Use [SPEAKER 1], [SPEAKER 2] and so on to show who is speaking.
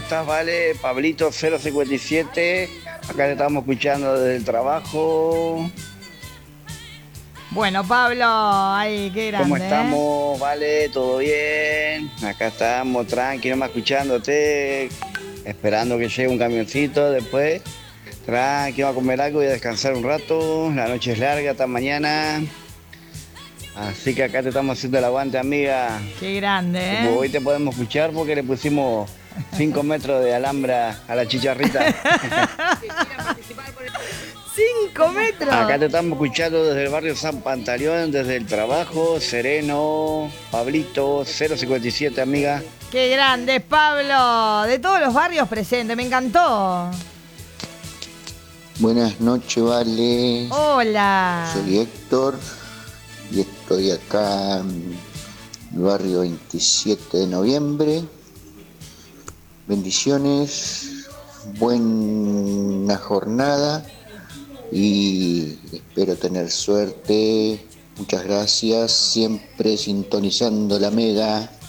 [SPEAKER 1] estás, Vale? Pablito 057. Acá te estamos escuchando desde el trabajo.
[SPEAKER 2] Bueno, Pablo, ay, qué
[SPEAKER 1] ¿Cómo
[SPEAKER 2] grande, ¿eh?
[SPEAKER 1] estamos, Vale? ¿Todo bien? Acá estamos, tranqui, nomás escuchándote. Esperando que llegue un camioncito después. Tranqui, vamos a comer algo y a descansar un rato. La noche es larga, hasta mañana. Así que acá te estamos haciendo el aguante, amiga.
[SPEAKER 2] Qué grande,
[SPEAKER 1] Como
[SPEAKER 2] ¿eh?
[SPEAKER 1] hoy te podemos escuchar porque le pusimos 5 metros de alambra a la chicharrita.
[SPEAKER 2] 5 metros.
[SPEAKER 1] Acá te estamos escuchando desde el barrio San Pantaleón, desde el trabajo, sereno, Pablito 057, amiga.
[SPEAKER 2] Qué grande, Pablo. De todos los barrios presentes, me encantó.
[SPEAKER 3] Buenas noches, Vale.
[SPEAKER 2] Hola.
[SPEAKER 3] Soy Héctor y estoy acá en el barrio 27 de noviembre. Bendiciones, buena jornada y espero tener suerte. Muchas gracias, siempre sintonizando la Mega.